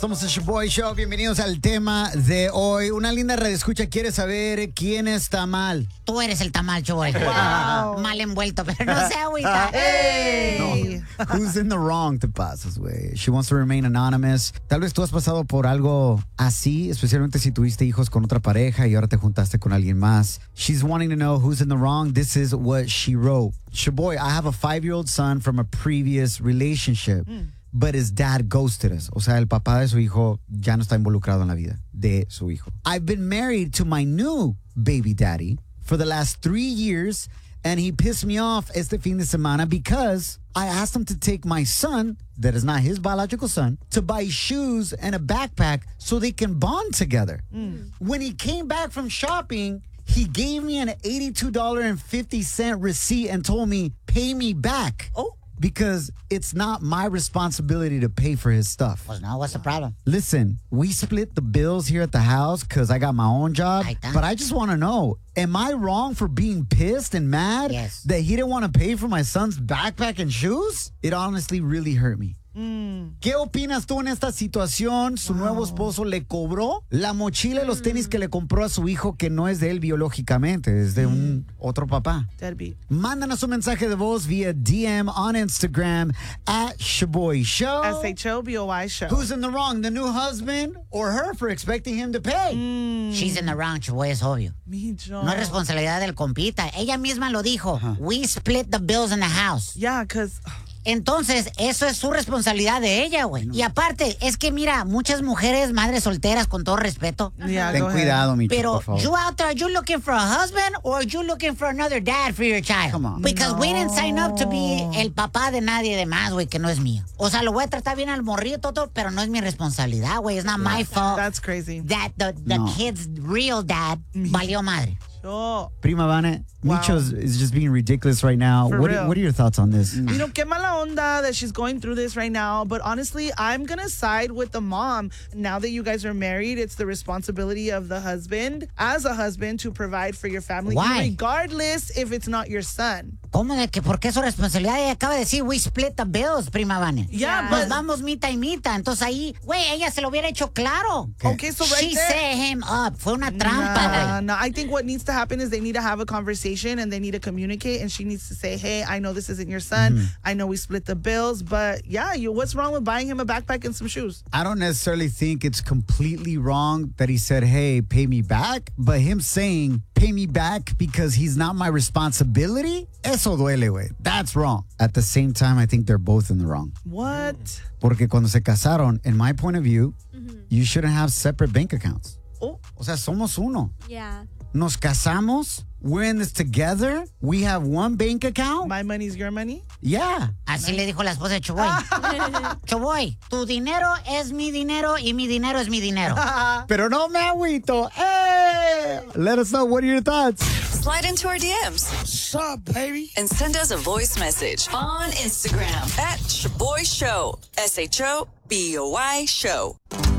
Somos el Shoboy Show. Bienvenidos al tema de hoy. Una linda redescucha quiere saber quién está mal. Tú eres el tamal, Shoboy. Wow. Mal envuelto, pero no se agüita. Hey. No. Who's in the wrong te pasas, güey? She wants to remain anonymous. Tal vez tú has pasado por algo así, especialmente si tuviste hijos con otra pareja y ahora te juntaste con alguien más. She's wanting to know who's in the wrong. This is what she wrote. Shoboy, I have a 5-year-old son from a previous relationship. But his dad ghosted us. O sea, el papá de su hijo ya no está involucrado en la vida de su hijo. I've been married to my new baby daddy for the last 3 years, and he pissed me off este fin de semana because I asked him to take my son, that is not his biological son, to buy shoes and a backpack so they can bond together. When he came back from shopping, he gave me an $82.50 receipt and told me, pay me back. Oh. Because it's not my responsibility to pay for his stuff. Pues no, what's the problem? Listen, we split the bills here at the house because I got my own job. Ahí está. But I just want to know, am I wrong for being pissed and mad Yes. that he didn't want to pay for my son's backpack and shoes? It honestly really hurt me. ¿Qué opinas tú en esta situación? Su nuevo esposo le cobró la mochila y los tenis que le compró a su hijo, que no es de él biológicamente, es de un otro papá. Deadbeat. Mándanos un mensaje de voz vía DM on Instagram at Shoboy Show. SHOBOY show. Who's in the wrong, the new husband or her for expecting him to pay? She's in the wrong, Shoboy, es obvio. Me, John. No es responsabilidad del compita. Ella misma lo dijo. We split the bills in the house. Yeah, because Entonces, eso es su responsabilidad de ella, güey. Y aparte, es que mira, muchas mujeres, madres solteras, con todo respeto. yeah, Ten go ahead. cuidado, Micho, Pero por favor. you out there, you looking for a husband or you looking for another dad for your child? Come on. Because we didn't sign up to be el papá de nadie de más, güey, que no es mío. O sea, lo voy a tratar bien al morrillo, todo, pero no es mi responsabilidad, güey. It's not my fault That's crazy. that the No. kid's real dad valió madre. Oh. Prima Vane, Wow. Micho is just being ridiculous right now. For What real. are your thoughts on this? You know, qué mala onda that she's going through this right now. But honestly, I'm going to side with the mom. Now that you guys are married, it's the responsibility of the husband, as a husband, to provide for your family, Why? regardless if it's not your son. ¿Cómo de que por qué es su responsabilidad? Ella acaba de decir, we split the bills, prima Vane. Yeah, Nos but vamos mitad y mitad. Entonces ahí, güey, ella se lo hubiera hecho claro. okay, so right She there. set him up. Fue una trampa, güey. No, I think what needs to happen is they need to have a conversation and they need to communicate, and she needs to say, hey, I know this isn't your son. I know we split the bills, but yeah, what's wrong with buying him a backpack and some shoes? I don't necessarily think it's completely wrong that he said, hey, pay me back. But him saying, pay me back because he's not my responsibility, eso duele, güey. That's wrong. At the same time, I think they're both in the wrong. What? Porque cuando se casaron, in my point of view, you shouldn't have separate bank accounts. Oh, O sea, somos uno. Yeah. Nos casamos. We're in this together. We have one bank account. my money's your money? Yeah. Así le dijo la esposa de Choboy. Choboy, tu dinero es mi dinero y mi dinero es mi dinero. Pero no me agüito. Hey! Let us know, what are your thoughts? Slide into our DMs. What's up, baby? And send us a voice message on Instagram at Shoboy Show. SHOBOY Show.